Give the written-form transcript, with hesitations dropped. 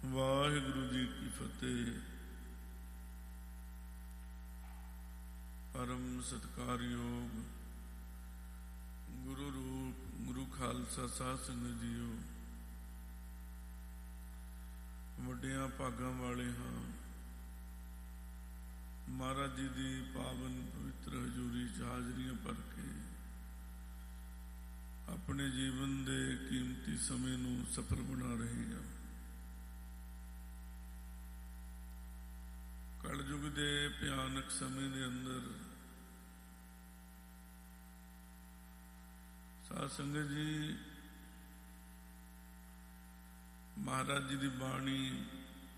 ਵਾਹਿਗੁਰੂ ਜੀ ਕੀ ਫਤਿਹ। ਪਰਮ ਸਤਿਕਾਰਯੋਗ ਗੁਰੂ ਰੂਪ ਗੁਰੂ ਖਾਲਸਾ ਸਾਧ ਸੰਗਤ ਜੀਓ, ਵੱਡਿਆਂ ਭਾਗਾਂ ਵਾਲੇ ਹਾਂ। ਮਹਾਰਾਜ ਜੀ ਦੀ ਪਾਵਨ ਪਵਿੱਤਰ ਹਜ਼ੂਰੀ 'ਚ ਹਾਜ਼ਰੀਆਂ ਭਰ ਕੇ ਆਪਣੇ ਜੀਵਨ ਦੇ ਕੀਮਤੀ ਸਮੇਂ ਨੂੰ ਸਫਲ ਬਣਾ ਰਹੇ ਹਾਂ। ਕਲਯੁਗ ਦੇ ਭਿਆਨਕ ਸਮੇਂ ਦੇ ਅੰਦਰ ਸਾਧ ਸੰਗਤ ਜੀ, ਮਹਾਰਾਜ ਜੀ ਦੀ ਬਾਣੀ